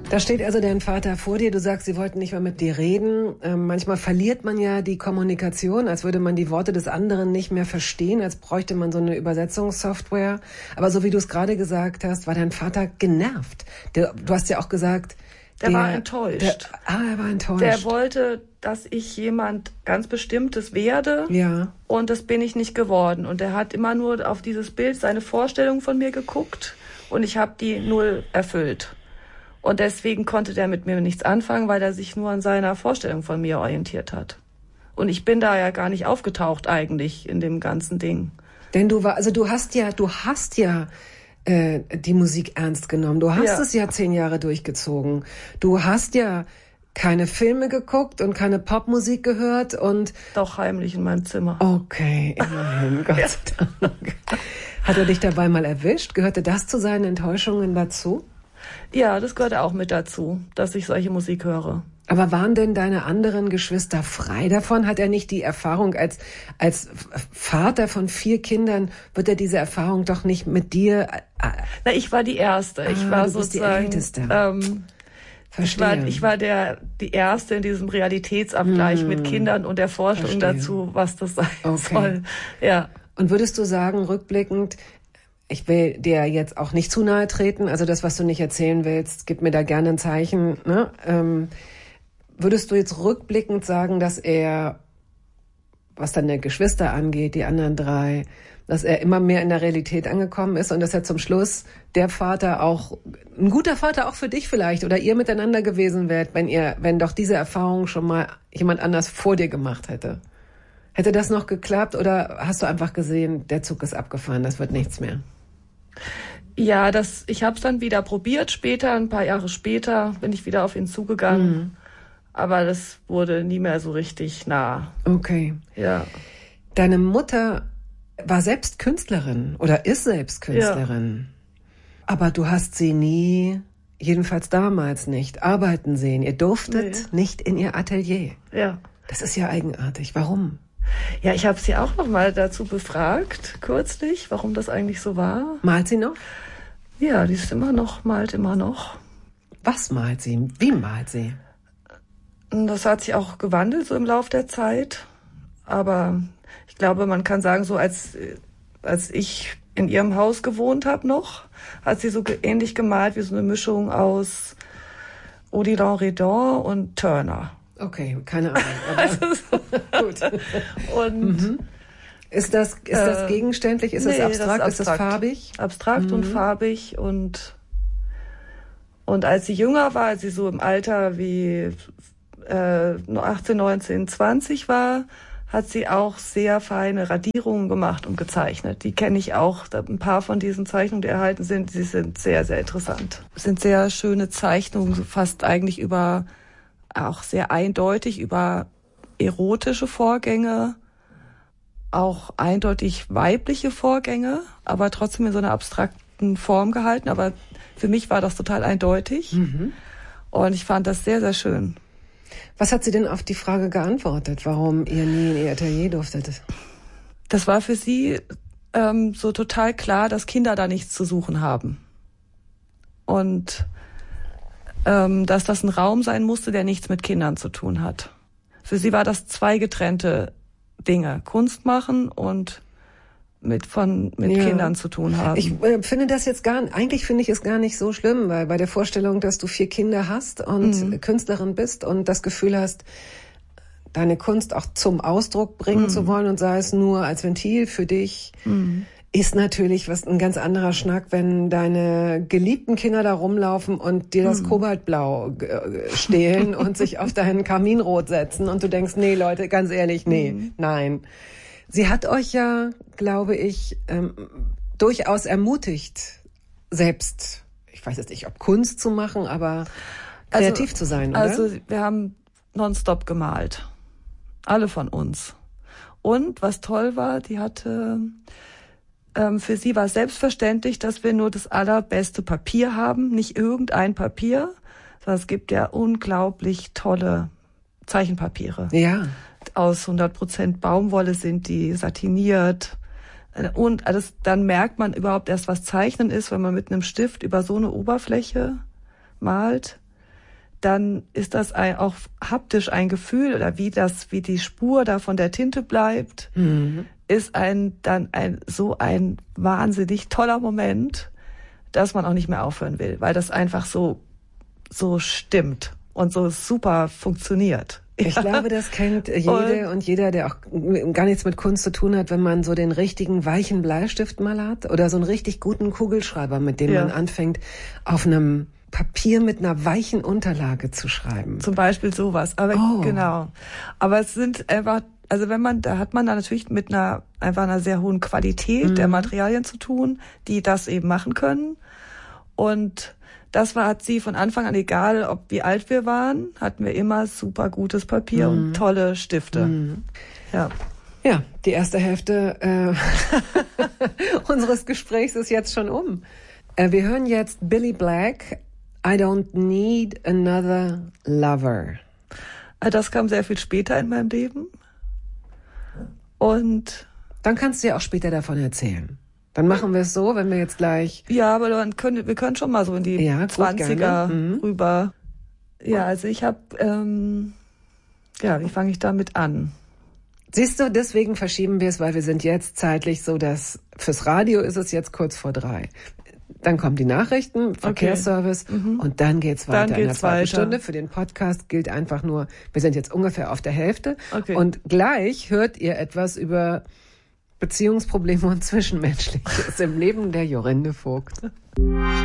Da steht also dein Vater vor dir, du sagst, sie wollten nicht mehr mit dir reden. Manchmal verliert man ja die Kommunikation, als würde man die Worte des anderen nicht mehr verstehen, als bräuchte man so eine Übersetzungssoftware. Aber so wie du es gerade gesagt hast, war dein Vater genervt. Du hast ja auch gesagt... Der war enttäuscht. Er war enttäuscht. Der wollte, dass ich jemand ganz Bestimmtes werde. Ja. Und das bin ich nicht geworden. Und er hat immer nur auf dieses Bild seine Vorstellung von mir geguckt. Und ich habe die null erfüllt. Und deswegen konnte der mit mir nichts anfangen, weil er sich nur an seiner Vorstellung von mir orientiert hat. Und ich bin da ja gar nicht aufgetaucht eigentlich in dem ganzen Ding. Denn du hast ja die Musik ernst genommen. Du hast es ja 10 Jahre durchgezogen. Du hast ja keine Filme geguckt und keine Popmusik gehört und... Doch heimlich in meinem Zimmer. Okay, immerhin, Gott sei Dank. Hat er dich dabei mal erwischt? Gehörte das zu seinen Enttäuschungen dazu? Ja, das gehörte auch mit dazu, dass ich solche Musik höre. Aber waren denn deine anderen Geschwister frei davon? Hat er nicht die Erfahrung als Vater von 4 Kindern, wird er diese Erfahrung doch nicht mit dir... Na, ich war die Erste. Ich war du bist sozusagen... die Älteste. Ich war die Erste in diesem Realitätsabgleich mit Kindern und der Forschung dazu, was das sein soll. Ja. Und würdest du sagen, rückblickend, ich will dir jetzt auch nicht zu nahe treten, also das, was du nicht erzählen willst, gib mir da gerne ein Zeichen, ne? Würdest du jetzt rückblickend sagen, dass er, was deine Geschwister angeht, die anderen 3, dass er immer mehr in der Realität angekommen ist und dass er zum Schluss der Vater auch, ein guter Vater auch für dich vielleicht oder ihr miteinander gewesen wärt, wenn doch diese Erfahrung schon mal jemand anders vor dir gemacht hätte? Hätte das noch geklappt oder hast du einfach gesehen, der Zug ist abgefahren, das wird nichts mehr? Ja, ich habe es dann wieder probiert später, ein paar Jahre später bin ich wieder auf ihn zugegangen. Aber das wurde nie mehr so richtig nah. Okay. Ja. Deine Mutter war selbst Künstlerin oder ist selbst Künstlerin. Ja. Aber du hast sie nie, jedenfalls damals nicht, arbeiten sehen. Ihr durftet nicht in ihr Atelier. Ja. Das ist ja eigenartig. Warum? Ja, ich habe sie auch noch mal dazu befragt, kürzlich, warum das eigentlich so war. Malt sie noch? Ja, die ist malt immer noch. Was malt sie? Wie malt sie? Das hat sich auch gewandelt so im Lauf der Zeit. Aber ich glaube, man kann sagen, so als ich in ihrem Haus gewohnt habe noch, hat sie so ähnlich gemalt wie so eine Mischung aus Odilon Redon und Turner. Okay, keine Ahnung. Aber also gut. Und ist das gegenständlich? Ist das abstrakt? Ist das farbig? Abstrakt und farbig und als sie jünger war, als sie so im Alter wie 18, 19, 20 war, hat sie auch sehr feine Radierungen gemacht und gezeichnet. Die kenne ich auch. Ein paar von diesen Zeichnungen, die erhalten sind, die sind sehr, sehr interessant. Es sind sehr schöne Zeichnungen, fast eigentlich auch sehr eindeutig über erotische Vorgänge, auch eindeutig weibliche Vorgänge, aber trotzdem in so einer abstrakten Form gehalten. Aber für mich war das total eindeutig. Und ich fand das sehr, sehr schön. Was hat sie denn auf die Frage geantwortet, warum ihr nie in ihr Atelier durftet? Das war für sie so total klar, dass Kinder da nichts zu suchen haben. Und dass das ein Raum sein musste, der nichts mit Kindern zu tun hat. Für sie war das 2 getrennte Dinge. Kunst machen und mit Kindern zu tun haben. Ich finde das jetzt eigentlich finde ich es gar nicht so schlimm, weil bei der Vorstellung, dass du 4 Kinder hast und Künstlerin bist und das Gefühl hast, deine Kunst auch zum Ausdruck bringen zu wollen und sei es nur als Ventil für dich, ist natürlich ein ganz anderer Schnack, wenn deine geliebten Kinder da rumlaufen und dir das Kobaltblau stehlen und sich auf dein Kaminrot setzen und du denkst, nee Leute, ganz ehrlich, nein. Sie hat euch ja, glaube ich, durchaus ermutigt, selbst, ich weiß jetzt nicht, ob Kunst zu machen, aber kreativ zu sein, oder? Also wir haben nonstop gemalt. Alle von uns. Und was toll war, die hatte, für sie war es selbstverständlich, dass wir nur das allerbeste Papier haben, nicht irgendein Papier, sondern es gibt ja unglaublich tolle Zeichenpapiere. Ja. Aus 100% Baumwolle sind die, satiniert. Und dann merkt man überhaupt erst, was Zeichnen ist, wenn man mit einem Stift über so eine Oberfläche malt. dann ist das auch haptisch ein Gefühl oder wie die Spur da von der Tinte bleibt, ist dann so ein wahnsinnig toller Moment, dass man auch nicht mehr aufhören will, weil das einfach so stimmt und so super funktioniert. Ich glaube, das kennt jede und jeder, der auch gar nichts mit Kunst zu tun hat, wenn man so den richtigen weichen Bleistift mal hat oder so einen richtig guten Kugelschreiber, mit dem man anfängt, auf einem Papier mit einer weichen Unterlage zu schreiben. Zum Beispiel sowas. Aber genau. Aber es sind einfach, also da hat man da natürlich mit einer sehr hohen Qualität der Materialien zu tun, die das eben machen können. Und hat sie von Anfang an, egal wie alt wir waren, hatten wir immer super gutes Papier und tolle Stifte. Ja. Ja, die erste Hälfte unseres Gesprächs ist jetzt schon um. Wir hören jetzt Billy Black, I Don't Need Another Lover. Das kam sehr viel später in meinem Leben. Und dann kannst du ja auch später davon erzählen. Dann machen wir es so, wenn wir jetzt gleich... Ja, aber wir können schon mal so in die 20er rüber. Ja, also ich habe... wie fange ich damit an? Siehst du, deswegen verschieben wir es, weil wir sind jetzt zeitlich so, dass fürs Radio ist es jetzt kurz vor 3. Dann kommen die Nachrichten, Verkehrsservice und dann geht's weiter in der zweiten Stunde. Für den Podcast gilt einfach nur, wir sind jetzt ungefähr auf der Hälfte und gleich hört ihr etwas über Beziehungsprobleme und Zwischenmenschliches im Leben der Jorinde Vogt.